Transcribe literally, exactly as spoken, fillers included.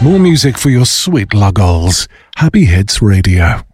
More music for your sweet luggols. Happy Hits Radio.